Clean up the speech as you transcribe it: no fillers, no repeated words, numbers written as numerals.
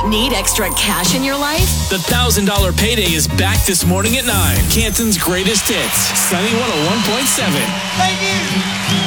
Need extra cash in your life? The $1,000 payday is back this morning at 9. Canton's greatest hits. Sunny 101.7. Thank you.